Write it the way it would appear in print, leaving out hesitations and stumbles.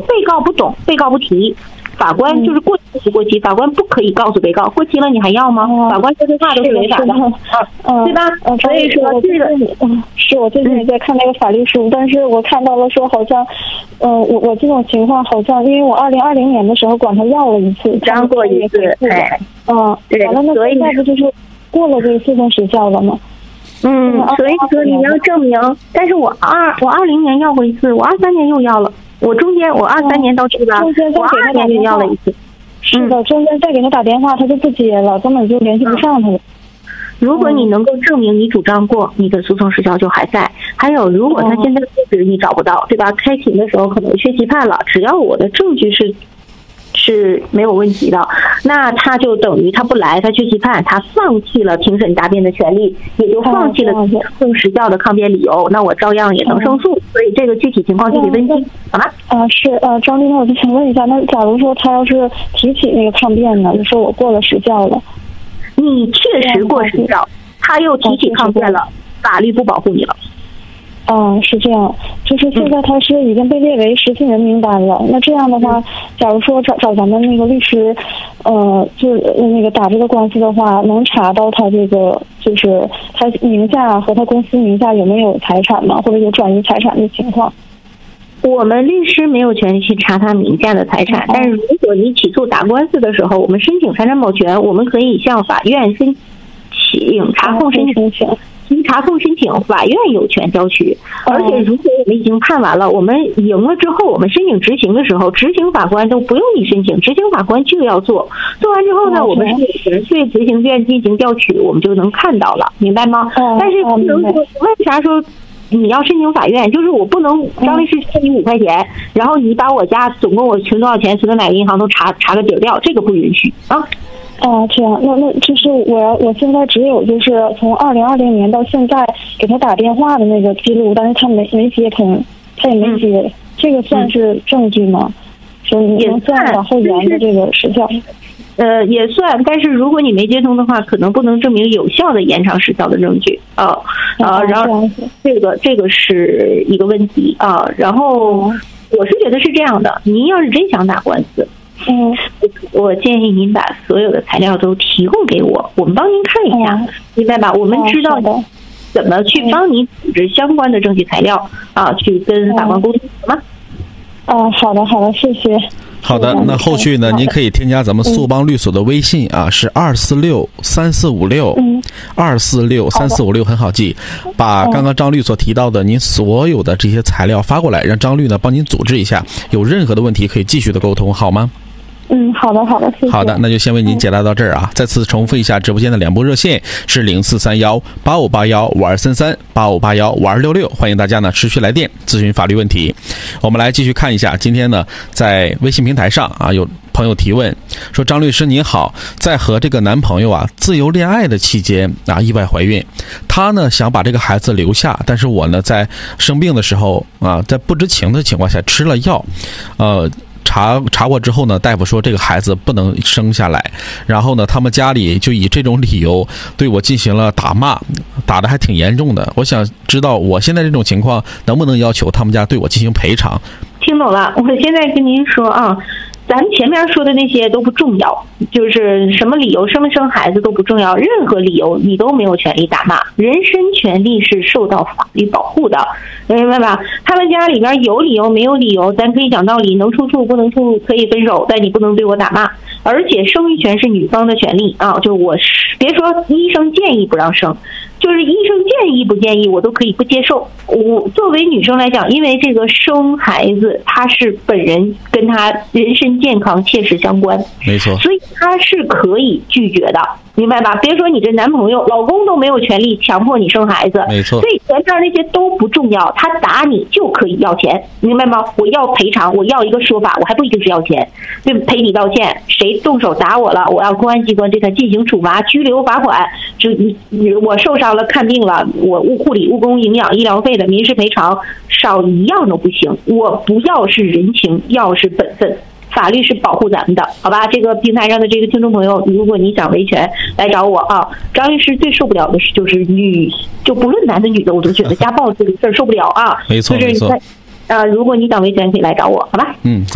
被告不懂，被告不提，法官就是过期不过期，法官不可以告诉被告过期了你还要吗？法官说这话都是违法的，对吧？所以说这个是我最近也在看那个法律书，但是我看到了说好像，我这种情况好像，因为我2020年的时候管他要了一次， 张过一次， 对，完了那现在不就是过了这个诉讼时效了吗？ 所以说你要证明，但是我20年要过一次，我23年又要了，我中间我23年到这吧，我22年又要了一次。 是的，中间再给他打电话，他就不接了，根本就联系不上他了。 如果你能够证明你主张过，你的诉讼时效就还在。还有，如果他现在地址你找不到，对吧？开庭的时候可能缺期判了，只要我的证据是没有问题的，那他就等于他不来，他缺期判，他放弃了庭审答辩的权利，也就放弃了诉讼时效的抗辩理由，那我照样也能胜诉。所以这个具体情况具体分析，好吗？ 张律师，我就想问一下，那假如说他要是提起那个抗辩呢，就说我过了时效了， 你确实过时效，他又提起抗辩了，法律不保护你了。 是这样，就是现在他是已经被列为失信人名单了。那这样的话，假如说找咱们那个律师，就是那个打这个官司的话，能查到他这个就是他名下和他公司名下有没有财产吗？或者有转移财产的情况？ 我们律师没有权利去查他名下的财产，但是如果你起诉打官司的时候，我们申请财产保全，我们可以向法院申请查控申请。查控申请，法院有权交取。而且如果我们已经判完了，我们赢了之后，我们申请执行的时候，执行法官都不用你申请，执行法官就要做。做完之后呢，我们是有权对执行院进行调取，我们就能看到了，明白吗？但是不能说为啥说你要申请法院，就是我不能张律师欠你5块钱，然后你把我家总共我存多少钱，存到哪个银行都查个底儿掉，这个不允许啊。 这样，那就是我现在只有就是从2020年到现在给他打电话的那个记录，但是他没接通，他也没接，这个算是证据吗？就你能算往后延的这个时效？ 也算，但是如果你没接通的话，可能不能证明有效的延长时效的证据然后这个是一个问题然后我是觉得是这样的，您要是真想打官司。我建议您把所有的材料都提供给我，我们帮您看一下，明白吧？我们知道怎么去帮您组织相关的证据材料去跟法官沟通，好吗？ 好的，谢谢。 好的，那后续呢，您可以添加咱们速帮律所的微信是2463456，2463456，很好记。把刚刚张律所提到的您所有的这些材料发过来，让张律呢帮您组织一下。有任何的问题可以继续的沟通，好吗？ 好的，谢谢。 好的，那就先为您解答到这儿再次重复一下，直播间的2部热线是043185815233，85815266，欢迎大家呢持续来电咨询法律问题。我们来继续看一下，今天呢在微信平台上有朋友提问说，张律师您好，在和这个男朋友自由恋爱的期间意外怀孕，他呢想把这个孩子留下，但是我呢在生病的时候在不知情的情况下吃了药，查过之后呢，大夫说这个孩子不能生下来，然后呢他们家里就以这种理由对我进行了打骂，打得还挺严重的。我想知道我现在这种情况能不能要求他们家对我进行赔偿。 听懂了，我现在跟您说咱们前面说的那些都不重要，就是什么理由生不生孩子都不重要，任何理由你都没有权利打骂，人身权利是受到法律保护的，明白吧？他们家里边有理由没有理由，咱可以讲道理，能处不能处可以分手，但你不能对我打骂。而且生育权是女方的权利就我别说医生建议不让生，就是医生建议不建议我都可以不接受。我作为女生来讲，因为这个生孩子他是本人跟他人身健康切实相关， 没错， 所以他是可以拒绝的，明白吧？别说你这男朋友老公都没有权利强迫你生孩子， 没错。 所以前面那些都不重要，他打你就可以要钱，明白吗？我要赔偿，我要一个说法，我还不一定是要钱，对，赔礼道歉，谁动手打我了，我要公安机关对他进行处罚、拘留、罚款，就我受伤了、看病了，我护理、误工、营养、医疗费的民事赔偿少一样都不行，我不要是人情，要是本分。法律是保护咱们的，好吧？这个平台上的这个听众朋友，如果你想维权，来找我张律师最受不了的是就是就不论男的女的，我都觉得家暴这个事儿受不了没错， 就是如果你想维权，可以来找我，好吧？